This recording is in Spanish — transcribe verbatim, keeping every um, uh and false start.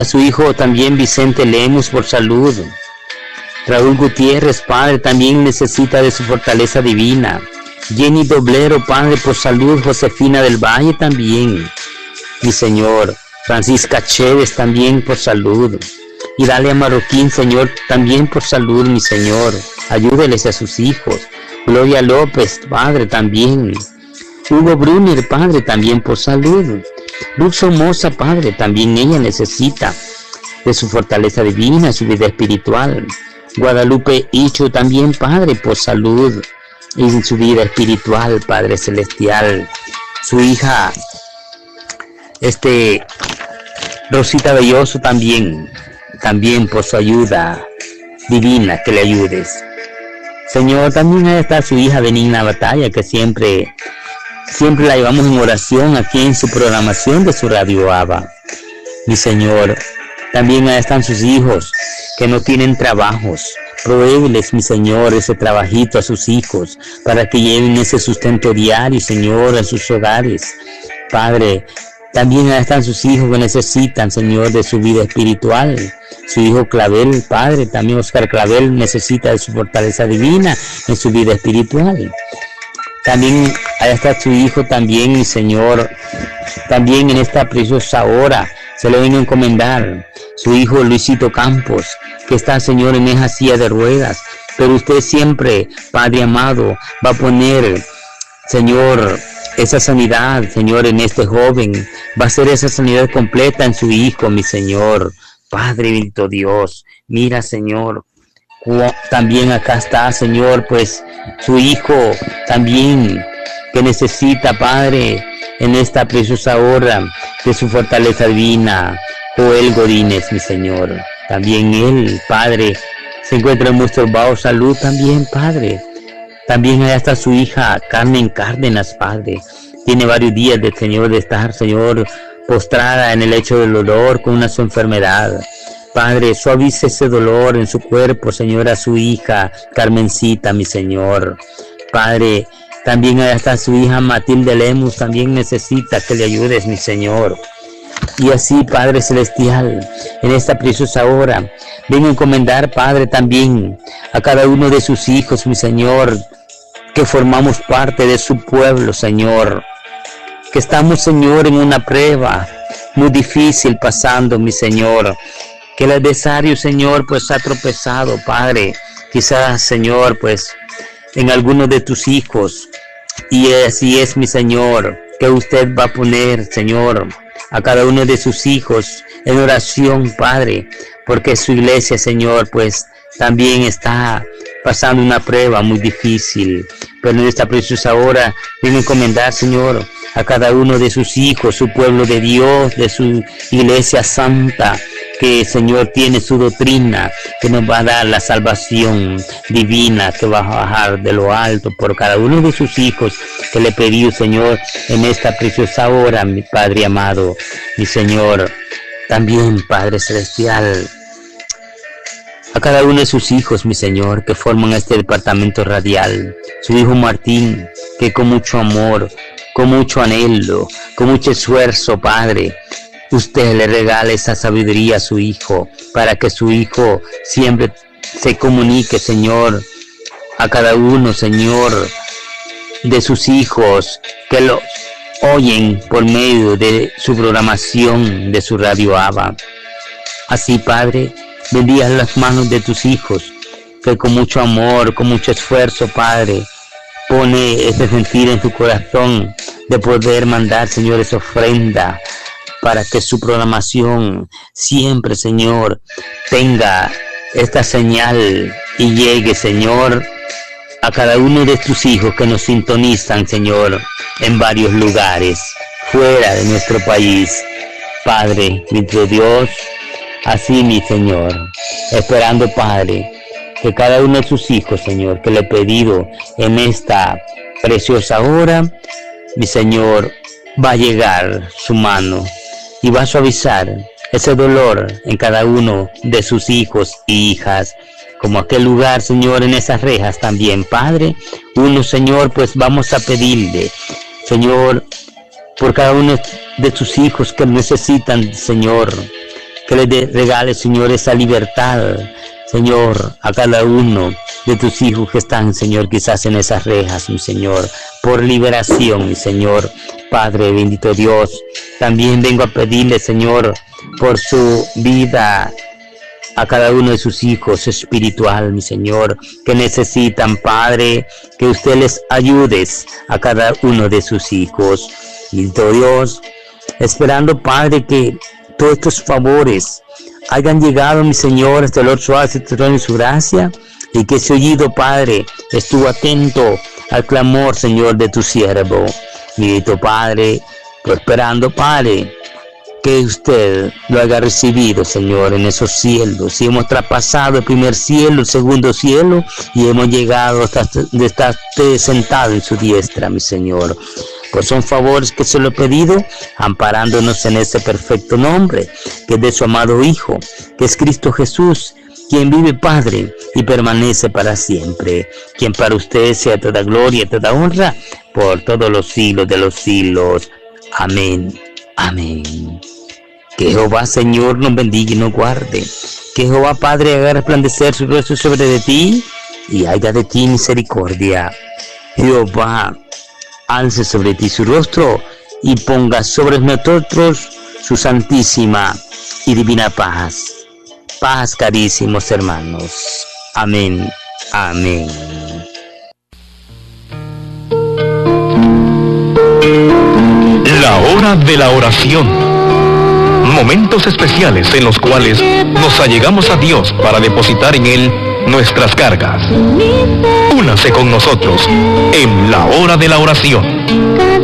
A su hijo también Vicente Lemus por salud. Raúl Gutiérrez, Padre, también necesita de su fortaleza divina. Jenny Doblero, Padre, por salud. Josefina del Valle también, mi Señor. Francisca Chévez también por salud. Y Dalia Marroquín, Señor, también por salud, mi Señor. Ayúdeles a sus hijos. Gloria López, Padre, también. Hugo Brunner, Padre, también por salud. Luz Somoza, Padre, también ella necesita de su fortaleza divina, su vida espiritual. Guadalupe Icho también, Padre, por salud y en su vida espiritual, Padre Celestial. Su hija, este, Rosita Belloso también, también por su ayuda divina, que le ayudes. Señor, también ahí está su hija Benigna Batalla, que siempre, siempre la llevamos en oración aquí en su programación de su Radio Abba. Mi Señor, también ahí están sus hijos que no tienen trabajos. Provéeles, mi Señor, ese trabajito a sus hijos para que lleven ese sustento diario, Señor, a sus hogares. Padre, también ahí están sus hijos que necesitan, Señor, de su vida espiritual. Su hijo Clavel, Padre, también Oscar Clavel necesita de su fortaleza divina en su vida espiritual. También ahí está su hijo también, mi Señor, también en esta preciosa hora se le viene a encomendar su hijo Luisito Campos, que está, Señor, en esa silla de ruedas, pero usted siempre, Padre amado, va a poner, Señor, esa sanidad, Señor, en este joven, va a ser esa sanidad completa en su hijo, mi Señor. Padre bendito Dios, mira, Señor, también acá está, Señor, pues su hijo también que necesita, Padre, en esta preciosa hora de su fortaleza divina, Joel Godínez, mi Señor. También él, Padre, se encuentra en muy estorbado salud también, Padre. También allá está su hija Carmen Cárdenas, Padre. Tiene varios días de, Señor, de estar, Señor, postrada en el lecho del dolor con una su enfermedad. Padre, suavice ese dolor en su cuerpo, Señor, a su hija Carmencita, mi Señor. Padre, también allá está su hija Matilde Lemus, también necesita que le ayudes, mi Señor. Y así, Padre Celestial, en esta preciosa hora, vengo a encomendar, Padre, también a cada uno de sus hijos, mi Señor, que formamos parte de su pueblo, Señor, que estamos, Señor, en una prueba muy difícil pasando, mi Señor, que el adversario, Señor, pues ha tropezado, Padre, quizás, Señor, pues en alguno de tus hijos, y así es, mi Señor, que usted va a poner, Señor, a cada uno de sus hijos en oración, Padre, porque su iglesia, Señor, pues también está pasando una prueba muy difícil, pero en esta preciosa hora viene a encomendar, Señor, a cada uno de sus hijos, su pueblo de Dios, de su iglesia santa, que, Señor, tiene su doctrina, que nos va a dar la salvación divina, que va a bajar de lo alto por cada uno de sus hijos, que le pedí, Señor, en esta preciosa hora, mi Padre amado, mi Señor, también, Padre Celestial, a cada uno de sus hijos, mi Señor, que forman este departamento radial, su hijo Martín, que con mucho amor, con mucho anhelo, con mucho esfuerzo, Padre, usted le regala esa sabiduría a su hijo, para que su hijo siempre se comunique, Señor, a cada uno, Señor, de sus hijos, que lo oyen por medio de su programación de su Radio Abba. Así, Padre, bendiga las manos de tus hijos, que con mucho amor, con mucho esfuerzo, Padre, pone ese sentir en tu corazón de poder mandar, Señor, esa ofrenda, para que su programación siempre, Señor, tenga esta señal y llegue, Señor, a cada uno de tus hijos que nos sintonizan, Señor, en varios lugares, fuera de nuestro país. Padre, bendito Dios, así, mi Señor, esperando, Padre, que cada uno de sus hijos, Señor, que le he pedido en esta preciosa hora, mi Señor, va a llegar su mano y va a suavizar ese dolor en cada uno de sus hijos y hijas, como aquel lugar, Señor, en esas rejas también, Padre. Uno, Señor, pues vamos a pedirle, Señor, por cada uno de tus hijos que necesitan, Señor, que le de, regales, Señor, esa libertad, Señor, a cada uno de tus hijos que están, Señor, quizás en esas rejas, mi Señor, por liberación, mi Señor. Padre, bendito Dios, también vengo a pedirle, Señor, por su vida, a cada uno de sus hijos espiritual, mi Señor, que necesitan, Padre, que usted les ayudes a cada uno de sus hijos. Bendito Dios, esperando, Padre, que todos estos favores hayan llegado, mi Señor, hasta el otro lado de tu trono y su gracia, y que ese oído, Padre, estuvo atento al clamor, Señor, de tu siervo. Bendito Padre, esperando, Padre, que usted lo haya recibido, Señor, en esos cielos. Y hemos traspasado el primer cielo, el segundo cielo, y hemos llegado hasta de estar sentado en su diestra, mi Señor. Pues son favores que se lo he pedido, amparándonos en ese perfecto nombre, que es de su amado Hijo, que es Cristo Jesús, quien vive, Padre, y permanece para siempre, quien para usted sea toda gloria, toda honra, por todos los siglos de los siglos. Amén. Amén. Que Jehová, Señor, nos bendiga y nos guarde. Que Jehová, Padre, haga resplandecer su rostro sobre de ti y haya de ti misericordia. Jehová, alce sobre ti su rostro y ponga sobre nosotros su santísima y divina paz. Paz, carísimos hermanos. Amén. Amén. La hora de la oración. Momentos especiales en los cuales nos allegamos a Dios para depositar en Él nuestras cargas. Únase con nosotros en la hora de la oración.